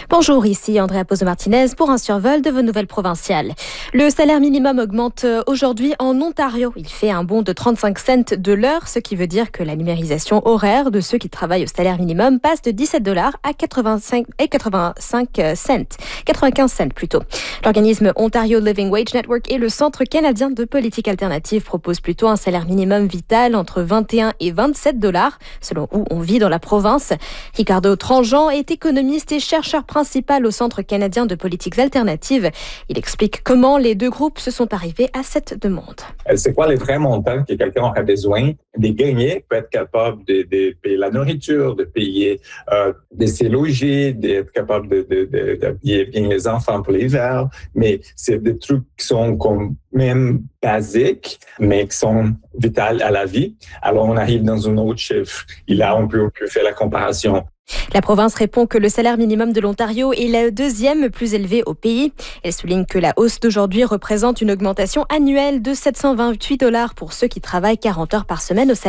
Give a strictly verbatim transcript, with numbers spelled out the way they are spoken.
Bonjour, ici Andrea Pozo Martinez pour un survol de vos nouvelles provinciales. Le salaire minimum augmente aujourd'hui en Ontario. Il fait un bond de trente-cinq cents de l'heure, ce qui veut dire que la numérisation horaire de ceux qui travaillent au salaire minimum passe de dix-sept dollars à quatre-vingt-cinq et quatre-vingt-cinq cents, quatre-vingt-quinze cents plutôt. L'organisme Ontario Living Wage Network et le Centre canadien de politique alternative proposent plutôt un salaire minimum vital entre vingt et un et vingt-sept dollars, selon où on vit dans la province. Ricardo Tranjean est économiste et chercheur principal au Centre canadien de politiques alternatives. Il explique comment les deux groupes se sont arrivés à cette demande. C'est quoi les vrais montants que quelqu'un aurait besoin de gagner pour être capable de, de payer la nourriture, de payer, euh, de se loger, d'être capable de, de, de, d'habiller bien les enfants pour l'hiver. Mais c'est des trucs qui sont quand même basiques, mais qui sont vitaux à la vie. Alors on arrive dans un autre chiffre. Et là, on peut, on peut faire la comparaison. La province répond que le salaire minimum de l'Ontario est le deuxième plus élevé au pays. Elle souligne que la hausse d'aujourd'hui représente une augmentation annuelle de sept cent vingt-huit dollars pour ceux qui travaillent quarante heures par semaine au salaire